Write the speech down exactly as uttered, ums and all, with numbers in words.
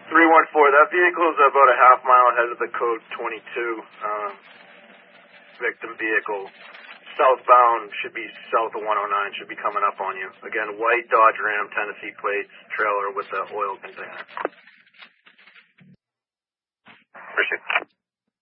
three one four, that vehicle is about a half mile ahead of the code twenty-two. Um, victim vehicle, southbound, should be south of one oh nine, should be coming up on you. Again, white Dodge Ram, Tennessee plates, trailer with the oil container. Appreciate it.